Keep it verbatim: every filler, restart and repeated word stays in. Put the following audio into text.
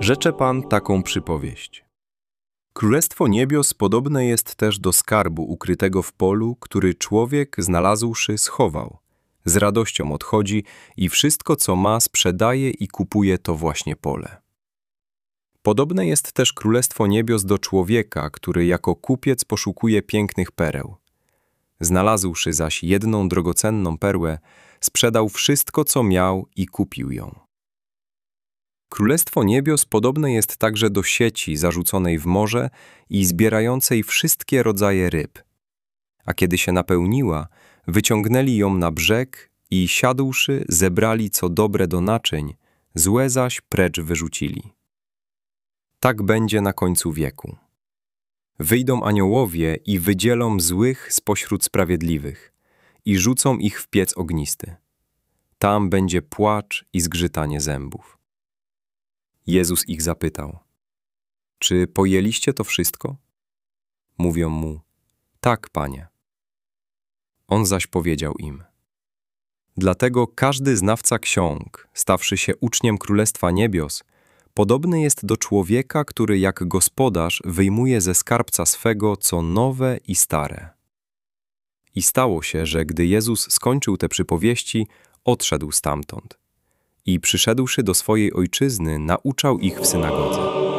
Rzecze Pan taką przypowieść. Królestwo niebios podobne jest też do skarbu ukrytego w polu, który człowiek, znalazłszy, schował. Z radością odchodzi i wszystko, co ma, sprzedaje i kupuje to właśnie pole. Podobne jest też królestwo niebios do człowieka, który jako kupiec poszukuje pięknych pereł. Znalazłszy zaś jedną drogocenną perłę, sprzedał wszystko, co miał i kupił ją. Królestwo niebios podobne jest także do sieci zarzuconej w morze i zbierającej wszystkie rodzaje ryb. A kiedy się napełniła, wyciągnęli ją na brzeg i siadłszy, zebrali co dobre do naczyń, złe zaś precz wyrzucili. Tak będzie na końcu wieku. Wyjdą aniołowie i wydzielą złych spośród sprawiedliwych i rzucą ich w piec ognisty. Tam będzie płacz i zgrzytanie zębów. Jezus ich zapytał: czy pojęliście to wszystko? Mówią mu: tak, Panie. On zaś powiedział im: dlatego każdy znawca ksiąg, stawszy się uczniem Królestwa Niebios, podobny jest do człowieka, który jak gospodarz wyjmuje ze skarbca swego co nowe i stare. I stało się, że gdy Jezus skończył te przypowieści, odszedł stamtąd. I przyszedłszy do swojej ojczyzny, nauczał ich w synagodze.